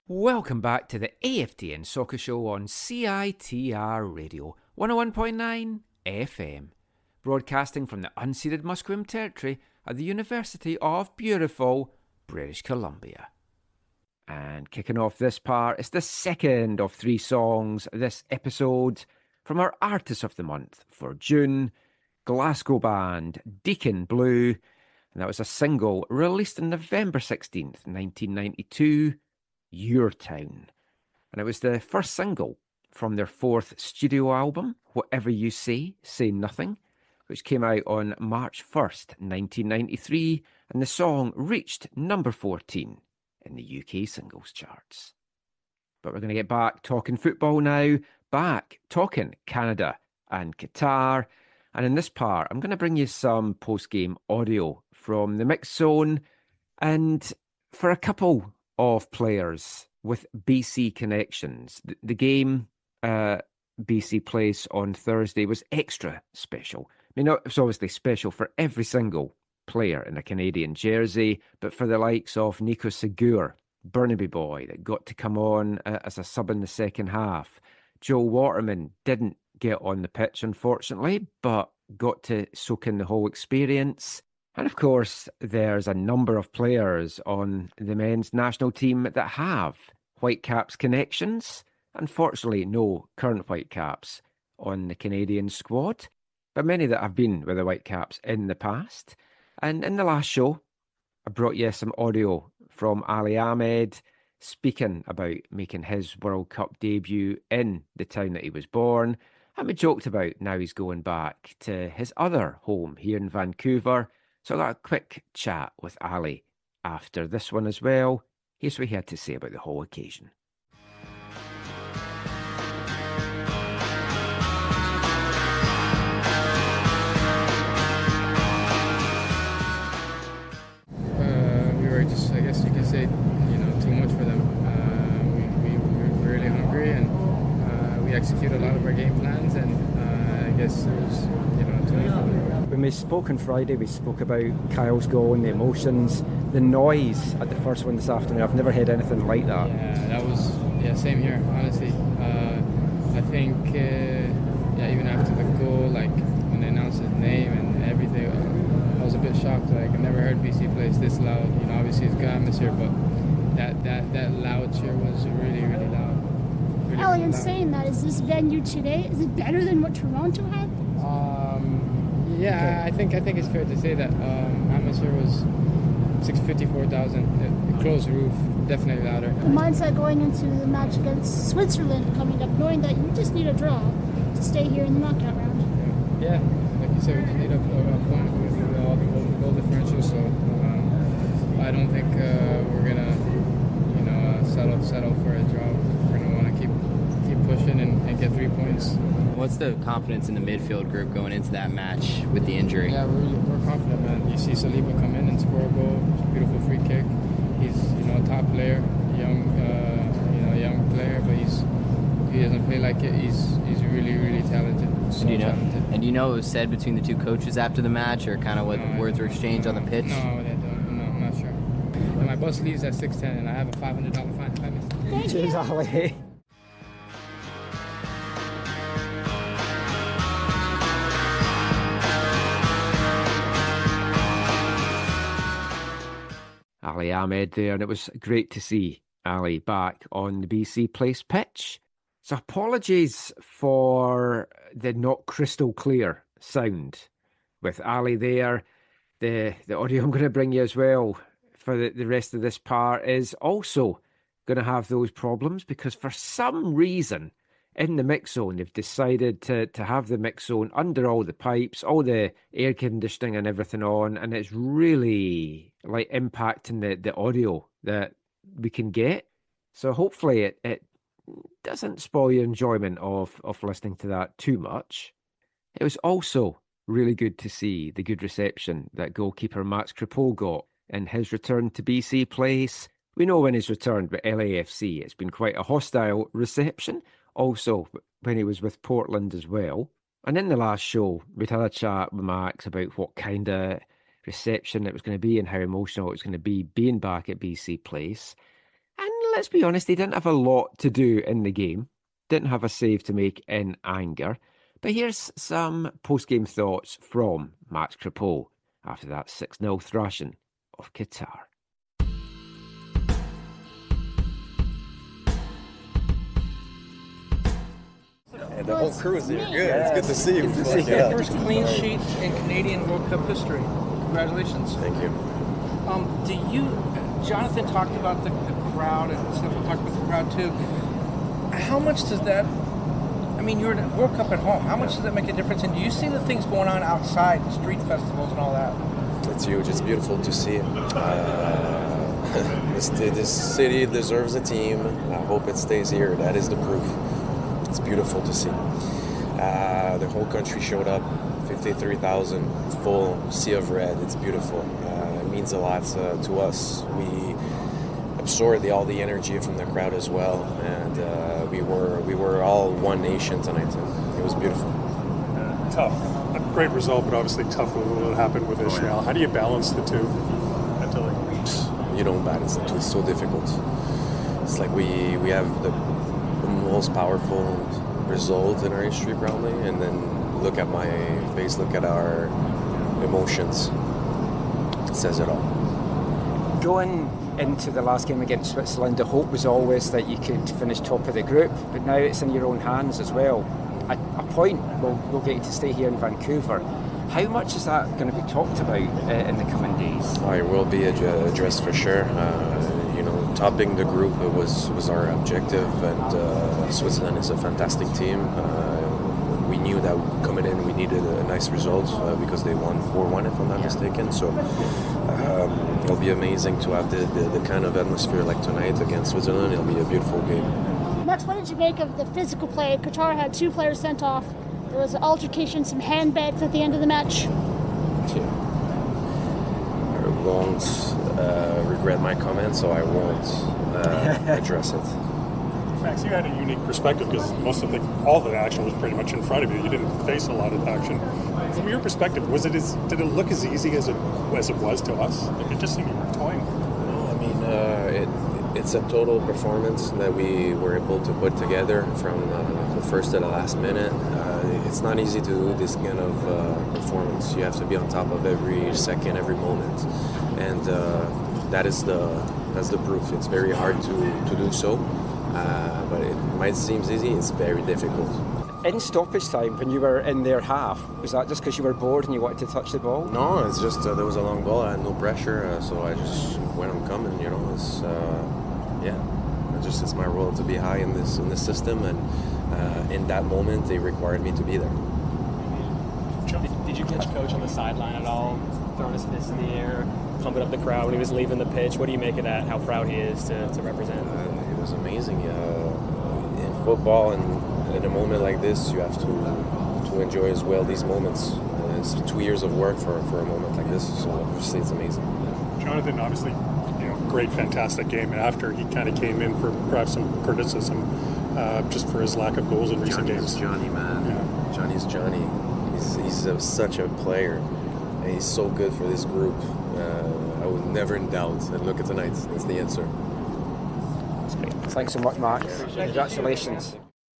Welcome back to the AFTN Soccer Show on CITR Radio 101.9 FM, broadcasting from the unceded Musqueam territory at the University of beautiful British Columbia. And kicking off this part is the second of three songs this episode from our Artist of the Month for June, Glasgow band Deacon Blue, and that was a single released on November 16th, 1992, Your Town. And it was the first single from their fourth studio album, Whatever You Say, Say Nothing, which came out on March 1st, 1993, and the song reached number 14 in the UK singles charts. But we're going to get back talking football now, back talking Canada and Qatar, and in this part I'm going to bring you some post-game audio from the mixed zone, and for a couple of players with BC connections. The game BC plays on Thursday was extra special. I mean, it was obviously special for every single player in a Canadian jersey, but for the likes of Nico Segur, Burnaby boy, that got to come on as a sub in the second half. Joe Waterman didn't get on the pitch, unfortunately, but got to soak in the whole experience. And of course, there's a number of players on the men's national team that have Whitecaps connections. Unfortunately, no current Whitecaps on the Canadian squad, but many that have been with the Whitecaps in the past. And in the last show, I brought you some audio from Ali Ahmed speaking about making his World Cup debut in the town that he was born. And we joked about now he's going back to his other home here in Vancouver. So I got a quick chat with Ali after this one as well. Here's what he had to say about the whole occasion. We were just, I guess you could say, too much for them. We were really hungry, and we executed a lot of our game plans, and I guess it was, too much for them. When we spoke on Friday, we spoke about Kyle's goal and the emotions, the noise at the first one this afternoon. I've never heard anything like that. Yeah, that was, same here, honestly. I think, even after the goal, like, when they announced his name and everything, I was a bit shocked. Like, I never heard BC plays this loud. Obviously it's good atmosphere, but that loud cheer was really, really loud. Really, really loud. Saying that, is this venue today, is it better than what Toronto had? I think it's fair to say that atmosphere was 54,000. Closed roof, definitely louder. The mindset going into the match against Switzerland coming up, knowing that you just need a draw to stay here in the knockout round. Yeah, like you said, we just need a point with all the goal differential. So I don't think we're gonna, settle for a draw. We're gonna want to keep pushing and get 3 points. What's the confidence in the midfield group going into that match with the injury? Yeah, we're confident, man. You see Saliba come in and score a goal, beautiful free kick. He's a top player, young player, but he doesn't play like it. He's really, really talented. So talented. And it was said between the two coaches after the match, or kind of what words were exchanged on the pitch? No, they don't. No, I'm not sure. And my bus leaves at 6:10, and I have a $500 fine. Thank Cheers, you. Ali. Ali Ahmed there, and it was great to see Ali back on the BC Place pitch. So apologies for the not crystal clear sound with Ali there. The audio I'm going to bring you as well for the rest of this part is also going to have those problems, because for some reason in the mix zone they've decided to have the mix zone under all the pipes, all the air conditioning and everything on, and it's really like impacting the audio that we can get. So hopefully it doesn't spoil your enjoyment of listening to that too much. It was also really good to see the good reception that goalkeeper Max Crepeau got in his return to BC Place. We know when he's returned with LAFC, it's been quite a hostile reception. Also, when he was with Portland as well. And in the last show, we'd had a chat with Max about what kind of reception it was going to be and how emotional it was going to be being back at BC Place. And let's be honest, he didn't have a lot to do in the game. Didn't have a save to make in anger. But here's some post-game thoughts from Max Crepeau after that 6-0 thrashing of Qatar. And the whole crew is here. Good. It's good to see you. First clean sheet in Canadian World Cup history. Congratulations. Thank you. Jonathan talked about the crowd, and Stefan talked about the crowd too. How much does that, you're at a World Cup at home. How much does that make a difference? And do you see the things going on outside, the street festivals and all that? It's huge. It's beautiful to see. This city deserves a team. I hope it stays here. That is the proof. It's beautiful to see. The whole country showed up, 53,000, full sea of red. It's beautiful. It means a lot to us. We absorbed all the energy from the crowd as well, and we were all one nation tonight. It was beautiful. Tough. A great result, but obviously tough with what happened with Israel. How do you balance the two mentally? You don't balance the two. It's so difficult. It's like we have the most powerful result in our history probably, and then look at my face, look at our emotions. It says it all. Going into the last game against Switzerland, the hope was always that you could finish top of the group, but now it's in your own hands as well. At a point, we'll get you to stay here in Vancouver. How much is that going to be talked about in the coming days? It will be addressed for sure. Topping the group was our objective, and Switzerland is a fantastic team. We knew that coming in we needed a nice result because they won 4-1 if I'm not mistaken. So it'll be amazing to have the kind of atmosphere like tonight against Switzerland. It'll be a beautiful game. Max, what did you make of the physical play? Qatar had 2 players sent off. There was an altercation, some handbags at the end of the match. I won't regret my comments, so I won't address it. Max, you had a unique perspective because all the action was pretty much in front of you. You didn't face a lot of action. From your perspective, did it look as easy as it was to us? Like it just seemed you were toying. It's a total performance that we were able to put together from the first to the last minute. It's not easy to do this kind of performance. You have to be on top of every second, every moment, and that's the proof. It's very hard to do so, but it might seem easy. It's very difficult. In stoppage time, when you were in their half, was that just because you were bored and you wanted to touch the ball? No, it's just there was a long ball. I had no pressure, so I just went on coming. It's my role to be high in this system, and in that moment, they required me to be there. Did you catch Coach on the sideline at all, throwing his fist in the air, pumping up the crowd when he was leaving the pitch? What do you make of that? How proud he is to represent? It was amazing. In football, and in a moment like this, you have to enjoy as well these moments. It's 2 years of work for a moment like this, so obviously it's amazing. Jonathan, obviously, great, fantastic game. And after he kind of came in for perhaps some criticism just for his lack of goals in recent games. Johnny, man. Yeah. Johnny's Johnny. He's such a player. And he's so good for this group. I was never in doubt. And look at tonight. That's the answer. Thanks so much, Mark. Congratulations.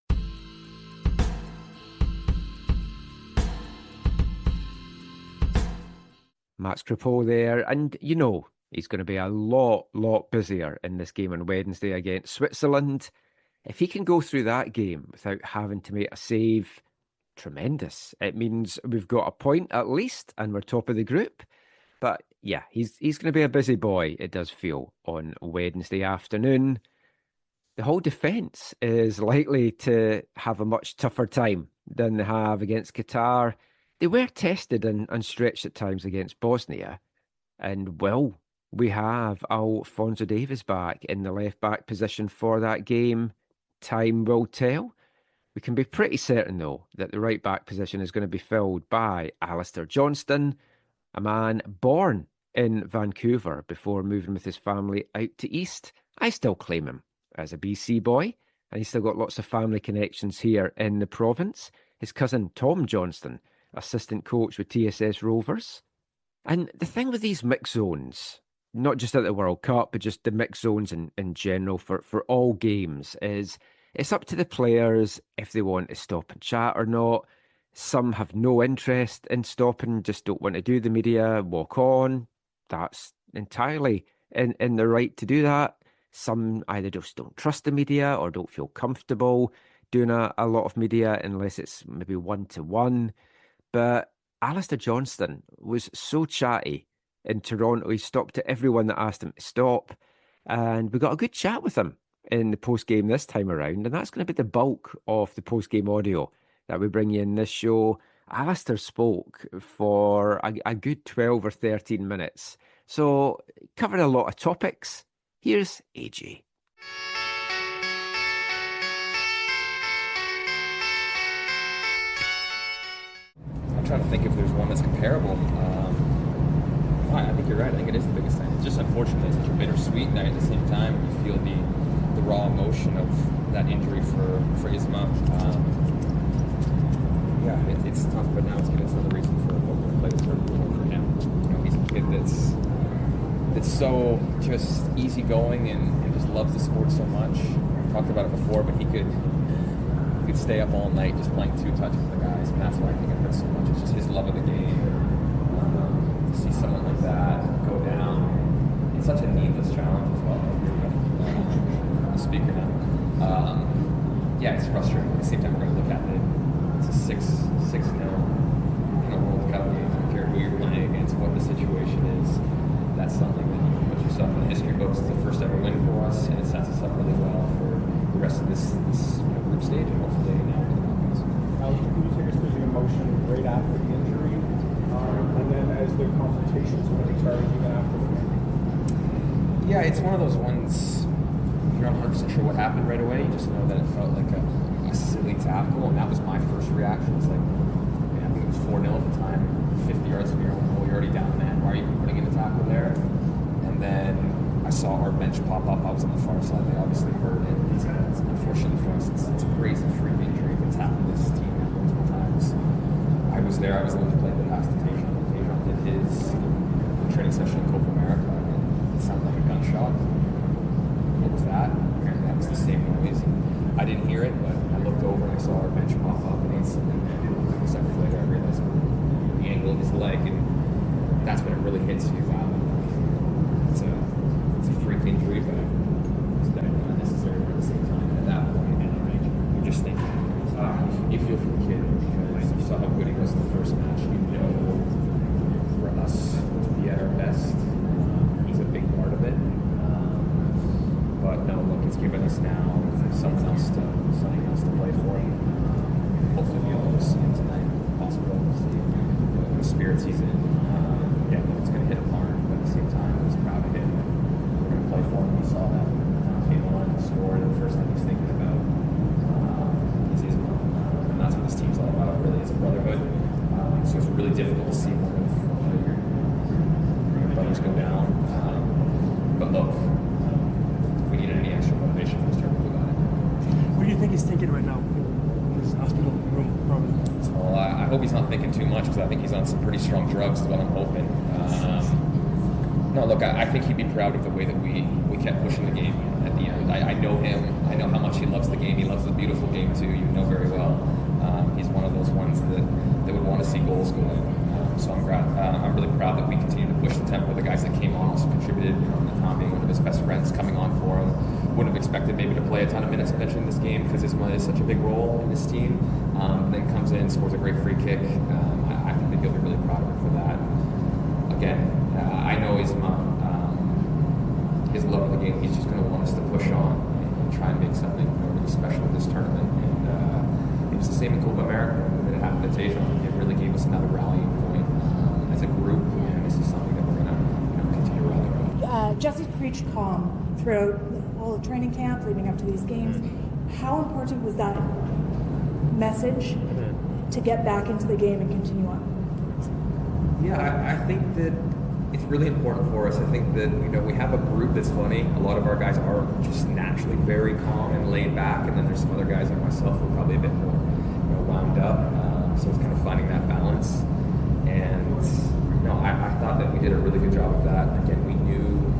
Max Crepeau there, and he's going to be a lot busier in this game on Wednesday against Switzerland. If he can go through that game without having to make a save, tremendous. It means we've got a point at least, and we're top of the group. But yeah, he's going to be a busy boy, it does feel, on Wednesday afternoon. The whole defence is likely to have a much tougher time than they have against Qatar. They were tested and stretched at times against Bosnia. And, well, we have Alphonso Davies back in the left-back position for that game. Time will tell. We can be pretty certain, though, that the right-back position is going to be filled by Alistair Johnston, a man born in Vancouver before moving with his family out to East. I still claim him as a BC boy, and he's still got lots of family connections here in the province. His cousin Tom Johnston, assistant coach with TSS Rovers. And the thing with these mix zones, not just at the World Cup, but just the mixed zones in general for all games, is it's up to the players if they want to stop and chat or not. Some have no interest in stopping, just don't want to do the media, walk on. That's entirely in their right to do that. Some either just don't trust the media or don't feel comfortable doing a lot of media unless it's maybe one-to-one. But Alistair Johnston was so chatty in Toronto. He stopped at everyone that asked him to stop. And we got a good chat with him in the post-game this time around. And that's going to be the bulk of the post-game audio that we bring you in this show. Alistair spoke for a good 12 or 13 minutes. So covered a lot of topics. Here's AJ. I'm trying to think if there's one that's comparable. I think you're right. I think it is the biggest thing. It's just unfortunate it's such a bittersweet night. At the same time, you feel the raw emotion of that injury for Isma. It's tough, but now it's another reason for Oakland to play the third rule for him. You know, he's a kid that's so just easygoing and just loves the sport so much. We've talked about it before, but he could stay up all night just playing two touches with the guys, and that's why I think it hurts so much. It's just his love of the game. To see someone like that go down, it's such a needless challenge as well. The speaker now. It's frustrating. At the same time, we're going to look at it. It's a 6-0 in a World Cup game. I don't care who you're playing against, what the situation is. That's something that you can put yourself in the history books. It's the first ever win for us, and it sets us up really well for the rest of this group stage and hopefully now for the knockouts. Can you take us through the emotion right after the injury, and then as the confrontations really started even after the game? Yeah, it's one of those ones you're not 100% sure what happened right away. You just know that it felt like a silly tackle, and that was my first reaction. It's like, I think it was 4-0 at the time, 50 yards from your own goal. You're already down, man. Why are you putting in a tackle there? And then I saw our bench pop up. I was on the far side. They obviously heard it. It's unfortunately for us, it's a crazy freak injury, but it's happened to this team multiple times. I was there. I was the one who played the pass to Tejan. Tejan did his training session in Copa America, and it sounded like a gunshot. What was that? Apparently that was the same noise. I didn't hear it, but I looked over and I saw our bench pop up, and instantly, a couple seconds later, I realized the angle of his leg, and that's when it really hits you. Wow, it's a freak injury, but it's definitely not necessary at the same time. At that point, you're just thinking, you feel for the kid because you saw how good he was in the first match. You know, for us to be at our best, he's a big part of it. But no, look, it's given us now something else to play for. Hopefully we'll be able to see him tonight. Possible to see the spirits he's in. It's going to hit him hard, but at the same time, I was proud of him. We're going to play for him. We saw that came on and scored, and the first thing he's thinking about is his mom. And that's what this team's all about, really, is a brotherhood. So it's really difficult to see one of your brothers go down. But look, if we needed any extra motivation for this trip, we got it. What do you think he's thinking right now in his hospital room, probably? Well, I hope he's not thinking too much, because I think he's on some pretty strong drugs is what I'm hoping. No, look, I think he'd be proud of the way that we kept pushing the game at the end. I know him. I know how much he loves the game. He loves the beautiful game, too. You know very well. He's one of those ones that would want to see goals go in. So I'm really proud that we continue to push the tempo. The guys that came on also contributed. Tom being one of his best friends coming on for him. Wouldn't have expected maybe to play a ton of minutes potentially in this game because Isma is such a big role in this team. Then comes in, scores a great free kick. I think that he'll be really proud of him for that. Again, I know Isma, his love of the game, he's just going to want us to push on and try and make something really special in this tournament. And it was the same in Copa America that it happened at Tejan. It really gave us another rallying point as a group, and this is something that we're going to continue to rally around. Jesse preached calm throughout all the training camp leading up to these games. How important was that message to get back into the game and continue on? Yeah, I think that it's really important for us. I think that we have a group that's funny. A lot of our guys are just naturally very calm and laid back, and then there's some other guys like myself who are probably a bit more wound up. So it's kind of finding that balance. And I thought that we did a really good job of that. Again, we knew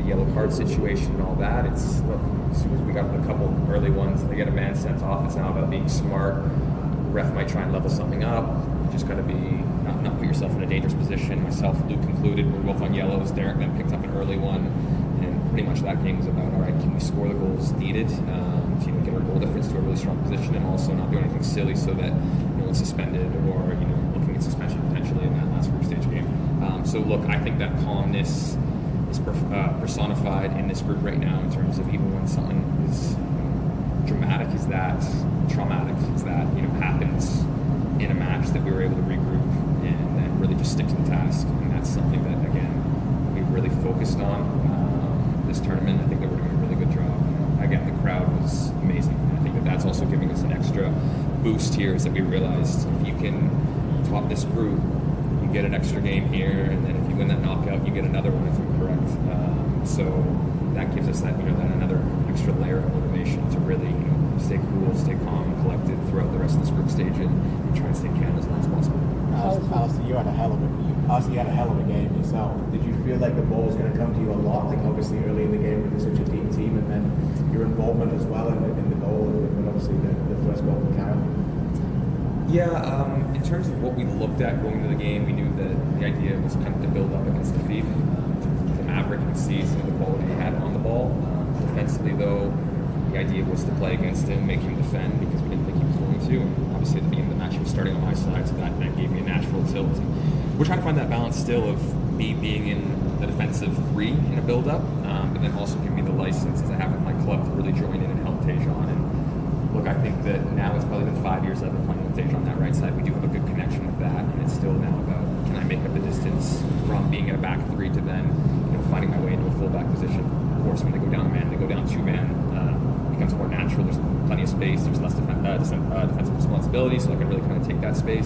yellow card situation and all that. It's, look, as soon as we got a couple early ones, they get a man sent off. It's now about being smart. The ref might try and level something up. You just got to be not put yourself in a dangerous position. Myself, Luke included, we were both on yellows. Derek then picked up an early one, and pretty much that game was about, all right, can we score the goals needed to get our goal difference to a really strong position, and also not do anything silly so that no one's suspended or looking at suspension potentially in that last group stage game. So look, I think that calmness is personified in this group right now in terms of even when something is dramatic as that, traumatic as that, happens in a match, that we were able to regroup and really just stick to the task. And that's something that, again, we really focused on this tournament. I think that we're doing a really good job. Again, the crowd was amazing. And I think that that's also giving us an extra boost here, is that we realized if you can top this group, you get an extra game here, and then if you win that knockout, you get another one if I'm correct. So that gives us that that another extra layer of motivation to really stay cool, stay calm, and collected throughout the rest of this group stage, and try and stay calm as long as possible. Alistair, you had a hell of a game yourself. Did you feel like the ball was going to come to you a lot? Like obviously early in the game with such a deep team, and then your involvement as well in the goal, and obviously the first goal from Kyle. Yeah, in terms of what we looked at going into the game, we knew that the idea was kind of to build up against the Thief. The Maverick could see some of the quality he had on the ball. Defensively, though, the idea was to play against him, make him defend, because we didn't think he was going to. And obviously, at the beginning of the match, he was starting on my side, so that gave me a natural tilt. And we're trying to find that balance still of me being in the defensive three in a build-up, but then also giving me the license, as I have with my club, to really join in and help Tejan. And look, I think that now it's probably been 5 years I've been playing with Tejan on that right side. We do have a good connection with that, and it's still now about, can I make up the distance from being in a back three to then finding my way into a full-back position. Of course, when they go down a man, they go down two-man, it becomes more natural. There's plenty of space. There's less defensive responsibility, so I can really kind of take that space.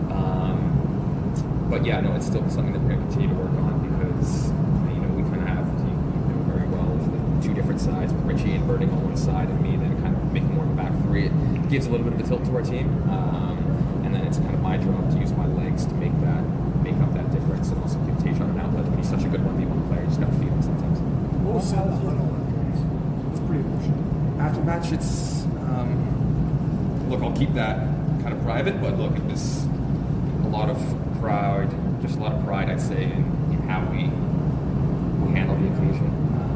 But yeah, no, it's still something that we're going to continue to work on, because we kind of have, very well, the two different sides, with Richie inverting on one side and me then kind of making more of a back three. It gives a little bit of a tilt to our team, and then it's kind of my job to use my legs to make up that difference, and also give Tejan an outlet. But he's such a good 1v1 player, you just got to feed him sometimes. What was said in the huddle afterwards? It's pretty emotional. After match, it's look, I'll keep that kind of private, but look, it was a lot of pride, I'd say, in how we handled the occasion.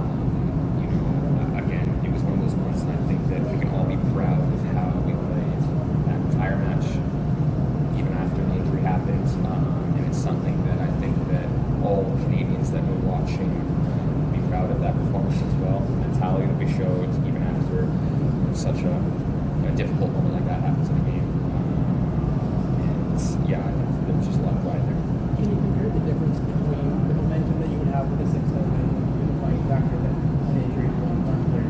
Again, it was one of those ones, and I think that we can all be proud of how we played that entire match, even after the injury happened. And it's something that I think that all Canadians that were watching be proud of that performance as well. The mentality that we showed, even after such a difficult moment like that happens in a game. And yeah, I think there was just a lot of pride there. Can you compare the difference between the momentum that you would have with a 6-0 and the unifying factor that an injury to one player?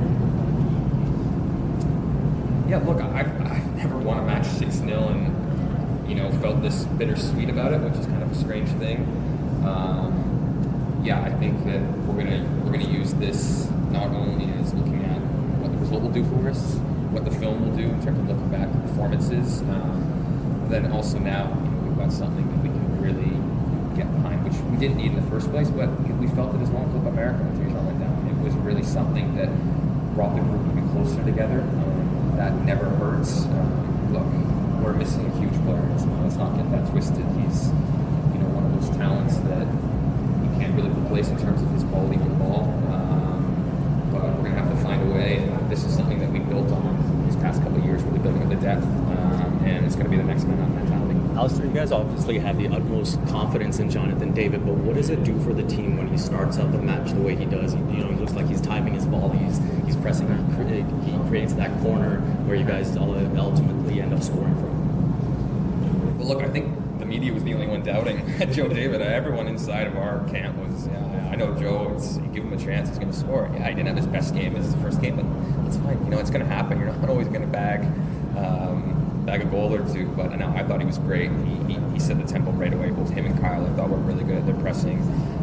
Yeah, look, I've never won a match 6-0 and felt this bittersweet about it, which is kind of a strange thing. Yeah, I think that we're gonna use this not only as looking at what the result will do for us, what the film will do in terms of looking back at performances, but then also now we've got something that we can really get behind, which we didn't need in the first place, but we felt it as well in Copa America when Tejan went down. It was really something that brought the group even closer together. That never hurts. Look, we're missing a huge player. Let's not get that twisted. He's one of those talents that you can't really replace in terms of his quality on the ball. But we're going to have to find a way. And this is something that we built on these past couple of years, really building up the depth. And it's going to be the next man on mentality. Alistair, you guys obviously have the utmost confidence in Jonathan David, but what does it do for the team when he starts out the match the way he does? He looks like he's timing his ball, he's pressing, he creates that corner where you guys ultimately end up scoring from. Well, look, I think the media was the only one doubting Joe David. Everyone inside of our camp was, I know Joe, you give him a chance, he's going to score. Yeah, he didn't have his best game as his first game, but that's fine. It's going to happen. You're not always going to bag a goal or two, but no, I thought he was great. He set the tempo right away. Both him and Kyle, I thought, were really good at their pressing.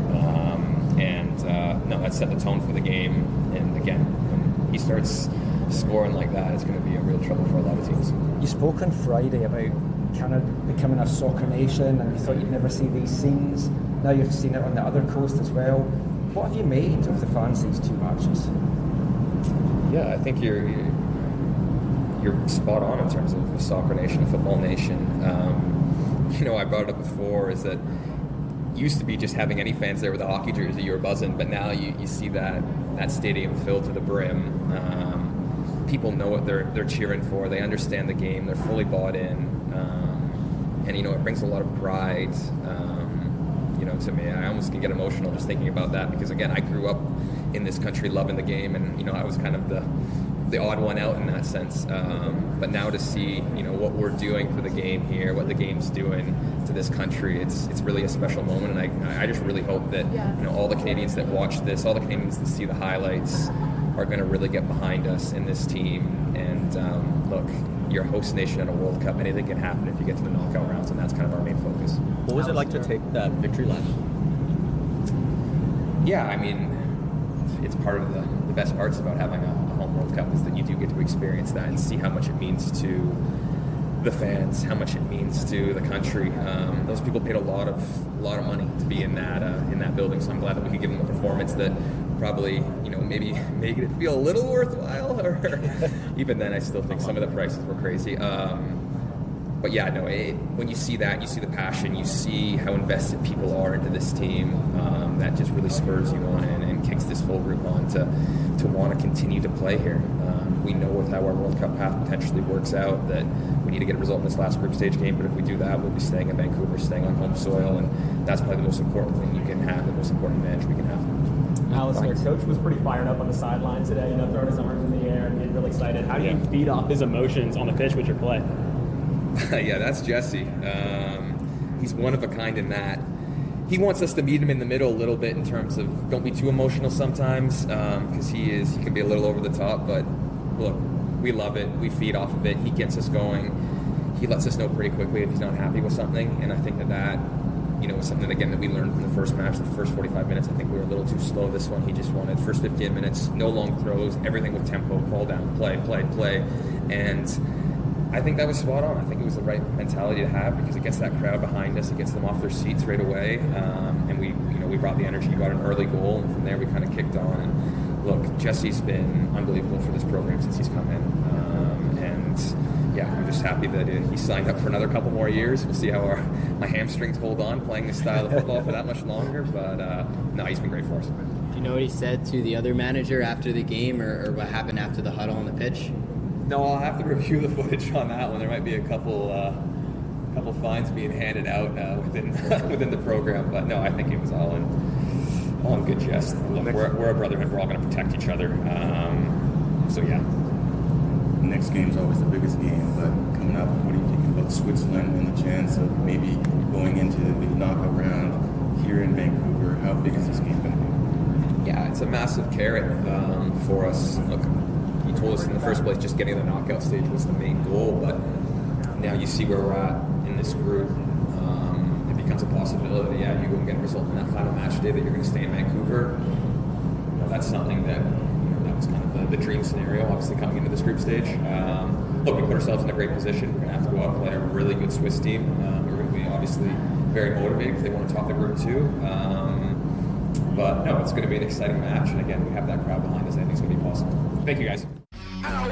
That set the tone for the game. And again, when he starts scoring like that, it's going to be a real trouble for a lot of teams. You spoke on Friday about Canada becoming a soccer nation, and you thought you'd never see these scenes. Now you've seen it on the other coast as well. What have you made of the fans these 2 matches? Yeah, I think you're spot on in terms of a soccer nation, a football nation. I brought it up before, is that used to be just having any fans there with a hockey jersey, you were buzzing, but now you see that stadium filled to the brim. People know what they're cheering for. They understand the game. They're fully bought in. And it brings a lot of pride, to me. I almost can get emotional just thinking about that, because again, I grew up in this country loving the game, and I was kind of the odd one out in that sense. But now to see, what we're doing for the game here, what the game's doing to this country, it's really a special moment. And I just really hope that, all the Canadians that watch this, all the Canadians that see the highlights are going to really get behind us in this team. And look, you're a host nation at a World Cup. Anything can happen if you get to the knockout rounds, and that's kind of our main focus. What was it like to take that victory lap? Yeah, it's part of the best parts about having a home World Cup, is that you do get to experience that and see how much it means to the fans, how much it means to the country. Those people paid a lot of money to be in that building, so I'm glad that we could give them a performance that probably, maybe make it feel a little worthwhile. Or even then, I still think some of the prices were crazy. But yeah, no, when you see that, you see the passion, you see how invested people are into this team, that just really spurs you on and kicks this whole group on to want to continue to play here. We know with how our World Cup path potentially works out that we need to get a result in this last group stage game, but if we do that, we'll be staying in Vancouver, staying on home soil, and that's probably the most important thing you can have, the most important advantage we can have. Alistair, your coach was pretty fired up on the sideline today, throwing his arms in the air and getting really excited. How do you feed off his emotions on the pitch with your play? Yeah, that's Jesse. He's one of a kind in that he wants us to meet him in the middle a little bit in terms of don't be too emotional sometimes, because he can be a little over the top, but look, we love it. We feed off of it. He gets us going. He lets us know pretty quickly if he's not happy with something, and I think that was something, again, that we learned from the first match, the first 45 minutes. I think we were a little too slow this one. He just wanted first 15 minutes, no long throws, everything with tempo, ball down, play, and I think that was spot on. I think it was the right mentality to have, because it gets that crowd behind us, it gets them off their seats right away, and we brought the energy, got an early goal, and from there we kind of kicked on. And look, Jesse's been unbelievable for this program since he's come in, and yeah, I'm just happy that he signed up for another couple more years. We'll see how my hamstrings hold on playing this style of football for that much longer, but no, he's been great for us. Do you know what he said to the other manager after the game, or what happened after the huddle on the pitch? No, I'll have to review the footage on that one. There might be a couple fines being handed out within the program, but no, I think it was all in good jest. Look, we're a brotherhood. We're all going to protect each other. So yeah. The next game's always the biggest game, but coming up, what do you think about Switzerland and the chance of maybe going into the knockout round here in Vancouver? How big is this game going to be? Yeah, it's a massive carrot for us. Look, you told us in the first place just getting to the knockout stage was the main goal, but now you see where we're at in this group. It becomes a possibility. Yeah, you go and get a result in that final match day that you're going to stay in Vancouver. That's something that that was kind of the dream scenario, obviously coming into this group stage. Look, we put ourselves in a great position. We're going to have to go out and play a really good Swiss team. We're going to be obviously very motivated because they want to top the group too. But no, it's going to be an exciting match, and again, we have that crowd behind us. I think it's going to be possible. Thank you, guys.